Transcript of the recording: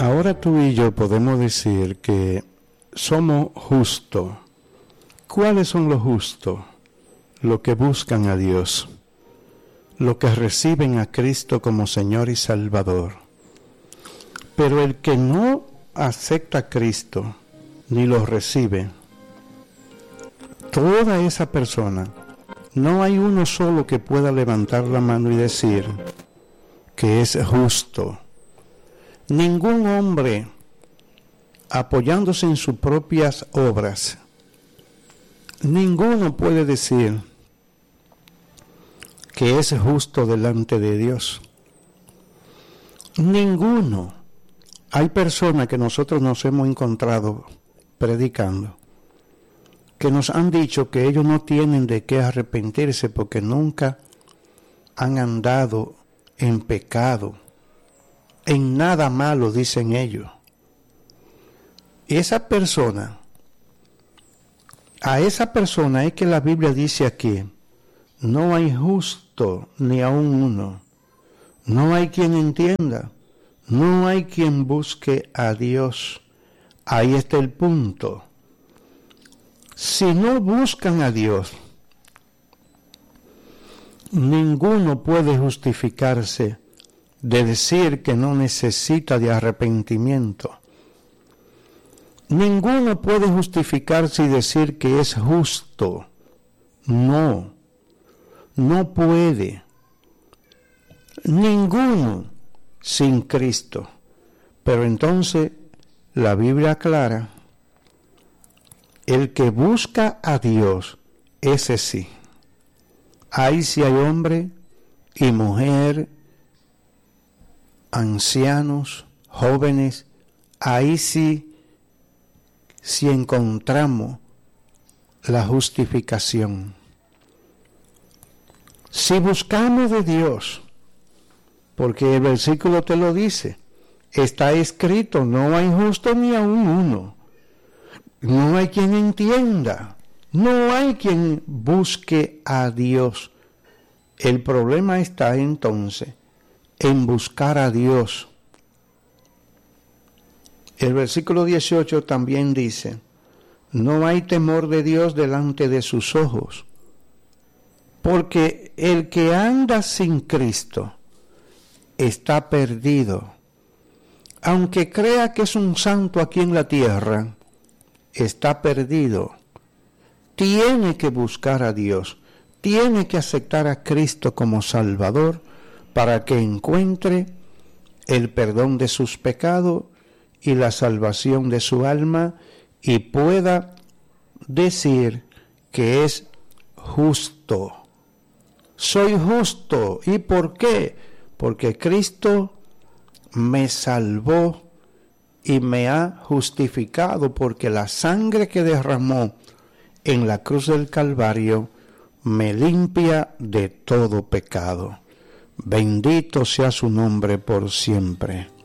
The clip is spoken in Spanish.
Ahora tú y yo podemos decir que somos justos. ¿Cuáles son los justos? Los que buscan a Dios, los que reciben a Cristo como Señor y Salvador. Pero el que no acepta a Cristo ni lo recibe, toda esa persona, no hay uno solo que pueda levantar la mano y decir que es justo. Ningún hombre, apoyándose en sus propias obras, ninguno puede decir que es justo delante de Dios. Ninguno. Hay personas que nosotros nos hemos encontrado predicando, que nos han dicho que ellos no tienen de qué arrepentirse porque nunca han andado en pecado, en nada malo, dicen ellos. Y esa persona, a esa persona es que la Biblia dice aquí, no hay justo ni aun uno, no hay quien entienda, no hay quien busque a Dios. Ahí está el punto. Si no buscan a Dios, ninguno puede justificarse de decir que no necesita de arrepentimiento. Ninguno puede justificarse y decir que es justo. No puede. Ninguno sin Cristo. Pero entonces la Biblia aclara, el que busca a Dios, ese sí. Ahí sí hay hombre y mujer, ancianos, jóvenes, ahí sí encontramos la justificación. Si buscamos de Dios, porque el versículo te lo dice, está escrito, no hay justo ni aun uno, no hay quien entienda, no hay quien busque a Dios. El problema está entonces en buscar a Dios. El versículo 18 también dice, no hay temor de Dios delante de sus ojos, porque el que anda sin Cristo está perdido. Aunque crea que es un santo aquí en la tierra, está perdido. Tiene que buscar a Dios, tiene que aceptar a Cristo como Salvador para que encuentre el perdón de sus pecados y la salvación de su alma y pueda decir que es justo. Soy justo. ¿Y por qué? Porque Cristo me salvó y me ha justificado, porque la sangre que derramó en la cruz del Calvario me limpia de todo pecado. Bendito sea su nombre por siempre.